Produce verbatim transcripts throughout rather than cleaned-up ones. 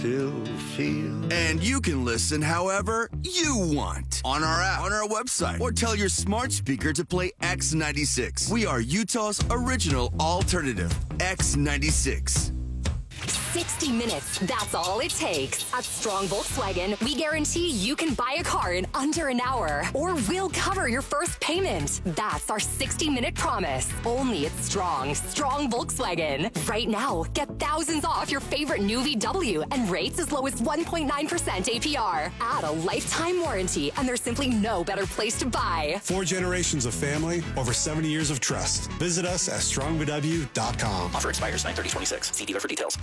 Still feel. And you can listen however you want on our app, on our website, or tell your smart speaker to play X ninety-six. We are Utah's original alternative, X ninety-six. sixty minutes, that's all it takes. At Strong Volkswagen, we guarantee you can buy a car in under an hour, or we'll cover your first payment. That's our sixty-minute promise. Only at Strong. Strong Volkswagen. Right now, get thousands off your favorite new V W and rates as low as one point nine percent A P R. Add a lifetime warranty, and there's simply no better place to buy. Four generations of family, over seventy years of trust. Visit us at strong v w dot com. Offer expires nine thirty twenty-six. See dealer for details.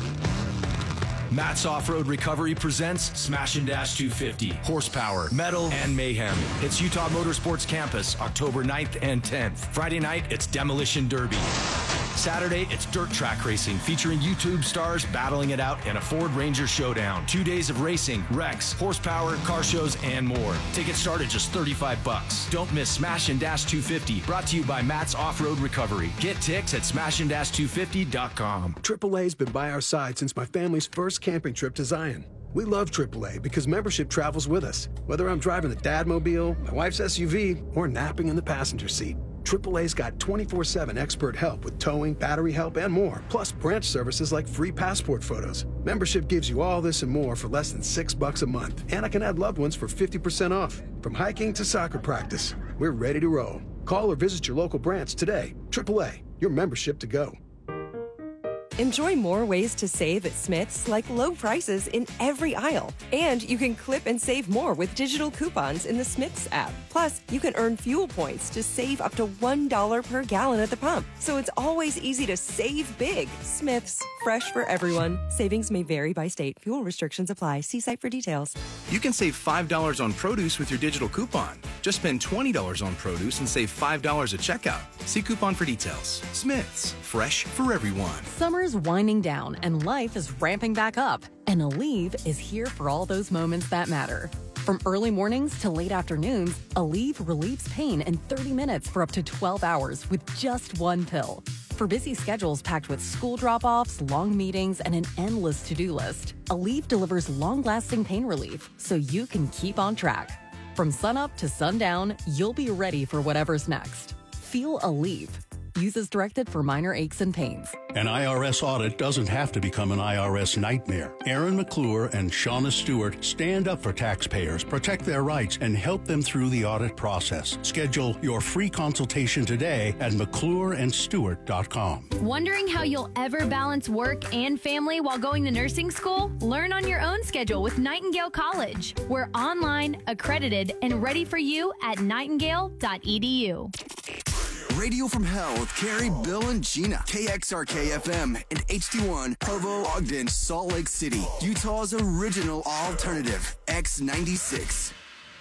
Matt's Off-Road Recovery presents Smash and Dash two fifty. Horsepower, metal, and mayhem. It's Utah Motorsports Campus, October ninth and tenth. Friday night, it's Demolition Derby. Saturday, it's dirt track racing, featuring YouTube stars battling it out in a Ford Ranger showdown. Two days of racing, wrecks, horsepower, car shows, and more. Tickets start at just thirty-five bucks. Don't miss Smash and Dash two fifty, brought to you by Matt's Off-Road Recovery. Get ticks at smash and dash two fifty dot com. triple A's been by our side since my family's first camping trip to Zion. We love triple A because membership travels with us, whether I'm driving the Dadmobile, my wife's S U V, or napping in the passenger seat. triple A's got twenty-four seven expert help with towing, battery help, and more, plus branch services like free passport photos. Membership gives you all this and more for less than six bucks a month, and I can add loved ones for fifty percent off. From hiking to soccer practice, we're ready to roll. Call or visit your local branch today. triple A, your membership to go. Enjoy more ways to save at Smith's, like low prices in every aisle. And you can clip and save more with digital coupons in the Smith's app. Plus, you can earn fuel points to save up to one dollar per gallon at the pump. So it's always easy to save big. Smith's, fresh for everyone. Savings may vary by state. Fuel restrictions apply. See site for details. You can save five dollars on produce with your digital coupon. Just spend twenty dollars on produce and save five dollars at checkout. See coupon for details. Smith's, fresh for everyone. Summer's winding down and life is ramping back up. And Aleve is here for all those moments that matter. From early mornings to late afternoons, Aleve relieves pain in thirty minutes for up to twelve hours with just one pill. For busy schedules packed with school drop-offs, long meetings, and an endless to-do list, Aleve delivers long-lasting pain relief so you can keep on track. From sunup to sundown, you'll be ready for whatever's next. Feel Aleve. Use as directed for minor aches and pains. An I R S audit doesn't have to become an I R S nightmare. Aaron McClure and Shauna Stewart stand up for taxpayers, protect their rights, and help them through the audit process. Schedule your free consultation today at mcclure and stewart dot com. Wondering how you'll ever balance work and family while going to nursing school? Learn on your own schedule with Nightingale College. We're online, accredited, and ready for you at nightingale dot e d u. Radio from Hell with Carrie, Bill, and Gina. K X R K F M and H D one, Provo, Ogden, Salt Lake City. Utah's original alternative, X ninety-six.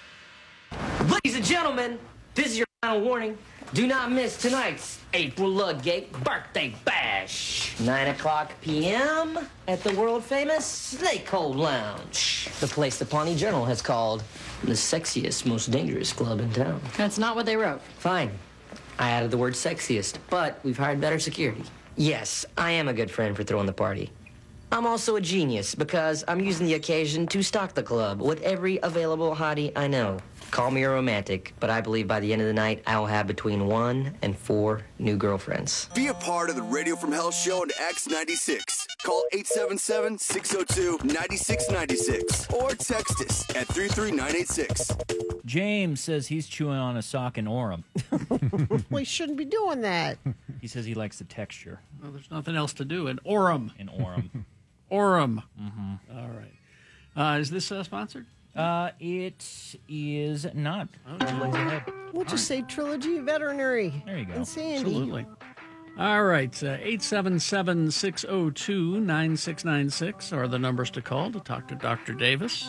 Ladies and gentlemen, this is your final warning. Do not miss tonight's April Ludgate birthday bash. nine o'clock p m at the world-famous Snakehold Lounge. The place the Pawnee Journal has called the sexiest, most dangerous club in town. That's not what they wrote. Fine. I added the word sexiest, but we've hired better security. Yes, I am a good friend for throwing the party. I'm also a genius because I'm using the occasion to stock the club with every available hottie I know. Call me a romantic, but I believe by the end of the night, I'll have between one and four new girlfriends. Be a part of the Radio from Hell show on X ninety-six. Call eight seven seven, six oh two, nine six nine six or text us at three three nine eight six. James says he's chewing on a sock in Orem. Well, he shouldn't be doing that. He says he likes the texture. Well, there's nothing else to do in Orem. In Orem. Orem. Mm-hmm. All right. Uh, is this uh, sponsored? Uh, it is not. Oh, We'll just say Trilogy Veterinary. There you go. And Sandy. Absolutely. All right. Uh, eight seven seven, six oh two, nine six nine six are the numbers to call to talk to Doctor Davis.